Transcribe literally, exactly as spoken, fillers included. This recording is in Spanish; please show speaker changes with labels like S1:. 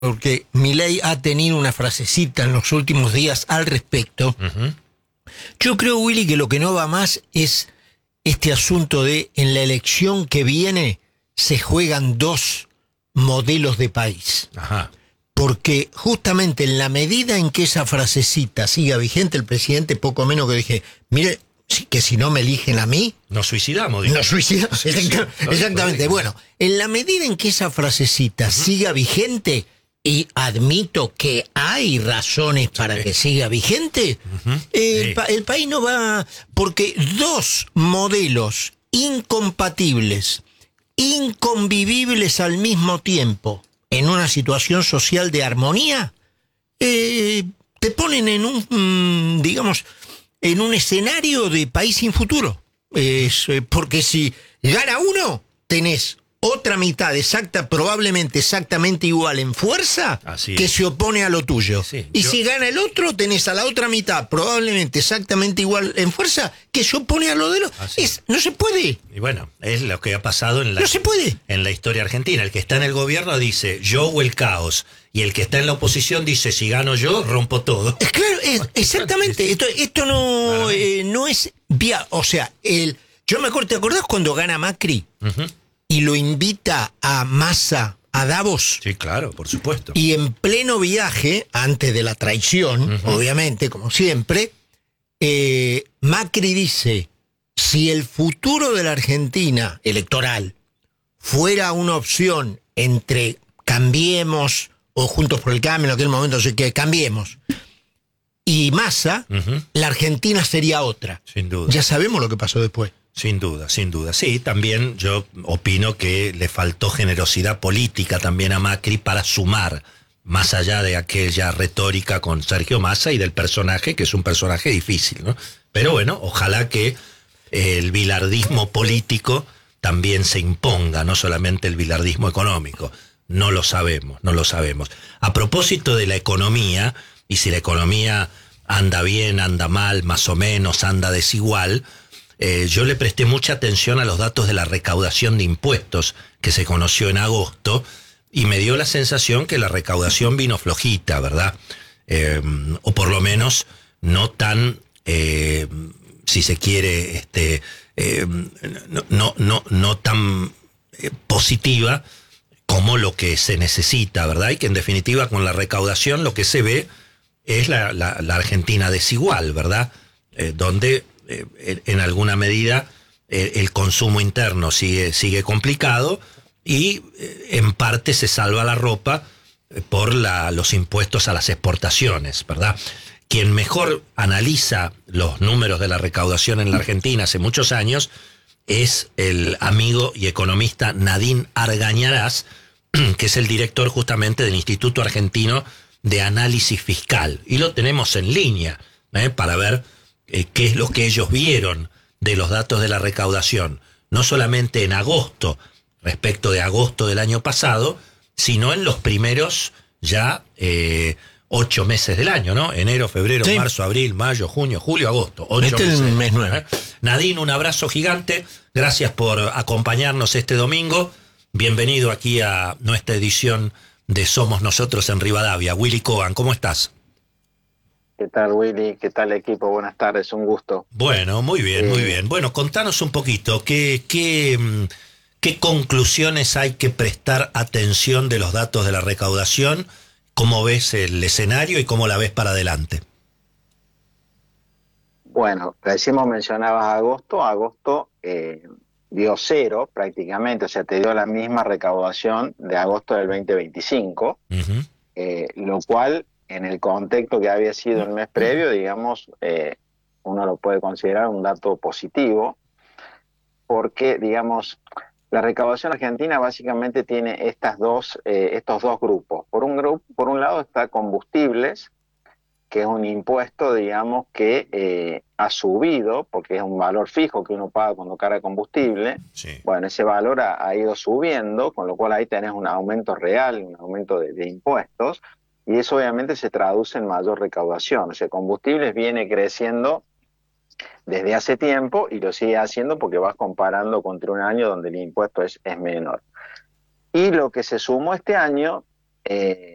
S1: porque Milei ha tenido una frasecita en los últimos días al respecto. Uh-huh. Yo creo, Willy, que lo que no va más es este asunto de en la elección que viene se juegan dos modelos de país. Ajá. Porque justamente en la medida en que esa frasecita siga vigente, el presidente poco menos que dije, mire, que si no me eligen a mí...
S2: Nos suicidamos. Digo.
S1: Nos suicidamos, sí, sí, exactamente. Bueno, en la medida en que esa frasecita uh-huh. siga vigente, y admito que hay razones para sí. que siga vigente, uh-huh. eh, sí. el, pa- el país no va... Porque dos modelos incompatibles, inconvivibles al mismo tiempo, en una situación social de armonía, eh, te ponen en un, mmm, digamos... en un escenario de país sin futuro. Es, eh, porque si gana uno, tenés otra mitad exacta, probablemente exactamente igual en fuerza, Así que es. se opone a lo tuyo. Sí, y yo... si gana el otro, tenés a la otra mitad, probablemente exactamente igual en fuerza, que se opone a lo de los... Es, no se puede.
S2: Y bueno, es lo que ha pasado en la,
S1: no se puede.
S2: en la historia argentina. El que está en el gobierno dice, yo o el caos. Y el que está en la oposición dice, si gano yo, rompo todo.
S1: Es claro, es, exactamente. Esto, esto no, eh, no es via, o sea, el, yo me acuerdo, ¿te acordás cuando gana Macri uh-huh. y lo invita a Massa a Davos?
S2: Sí, claro, por supuesto.
S1: Y en pleno viaje, antes de la traición, uh-huh. obviamente, como siempre, eh, Macri dice, si el futuro de la Argentina electoral fuera una opción entre Cambiemos o Juntos por el Cambio, en aquel momento, así que Cambiemos, y Massa, uh-huh. la Argentina sería otra.
S2: Sin duda.
S1: Ya sabemos lo que pasó después.
S2: Sin duda, sin duda. Sí, también yo opino que le faltó generosidad política también a Macri para sumar, más allá de aquella retórica con Sergio Massa y del personaje, que es un personaje difícil, ¿no? Pero bueno, ojalá que el bilardismo político también se imponga, no solamente el bilardismo económico. No lo sabemos, no lo sabemos. A propósito de la economía, y si la economía anda bien, anda mal, más o menos, anda desigual, eh, yo le presté mucha atención a los datos de la recaudación de impuestos que se conoció en agosto, y me dio la sensación que la recaudación vino flojita, ¿verdad? Eh, o por lo menos no tan, eh, si se quiere, este, eh, no, no, no, no tan eh, positiva como lo que se necesita, ¿verdad? Y que en definitiva con la recaudación lo que se ve es la, la, la Argentina desigual, ¿verdad? Eh, donde eh, en alguna medida eh, el consumo interno sigue, sigue complicado y eh, en parte se salva la ropa eh, por la, los impuestos a las exportaciones, ¿verdad? Quien mejor analiza los números de la recaudación en la Argentina hace muchos años es el amigo y economista Nadine Argañarás, que es el director justamente del Instituto Argentino de Análisis Fiscal. Y lo tenemos en línea, ¿eh? para ver eh, qué es lo que ellos vieron de los datos de la recaudación, no solamente en agosto, respecto de agosto del año pasado, sino en los primeros ya eh, ocho meses del año, ¿no? Enero, febrero, sí. marzo, abril, mayo, junio, julio, agosto. Ocho
S1: este
S2: meses.
S1: Es el mes nueve.
S2: ¿eh? Nadine, un abrazo gigante. Gracias por acompañarnos este domingo. Bienvenido aquí a nuestra edición de Somos Nosotros en Rivadavia. Willy Cohen, ¿cómo estás?
S3: ¿Qué tal, Willy? ¿Qué tal, equipo? Buenas tardes, un gusto.
S2: Bueno, muy bien, eh, muy bien. Bueno, contanos un poquito, ¿qué, qué, ¿qué conclusiones hay que prestar atención de los datos de la recaudación? ¿Cómo ves el escenario y cómo la ves para adelante?
S3: Bueno, recién mencionabas agosto. Agosto... Eh, dio cero prácticamente, o sea, te dio la misma recaudación de agosto del veinte veinticinco, uh-huh. eh, lo cual en el contexto que había sido el mes previo, digamos, eh, uno lo puede considerar un dato positivo, porque, digamos, la recaudación argentina básicamente tiene estas dos, eh, estos dos grupos. Por un grupo, por un lado está combustibles, que es un impuesto, digamos, que eh, ha subido, porque es un valor fijo que uno paga cuando carga combustible. Sí. Bueno, ese valor ha, ha ido subiendo, con lo cual ahí tenés un aumento real, un aumento de, de impuestos, y eso obviamente se traduce en mayor recaudación. O sea, combustibles viene creciendo desde hace tiempo y lo sigue haciendo porque vas comparando contra un año donde el impuesto es, es menor. Y lo que se sumó este año... Eh,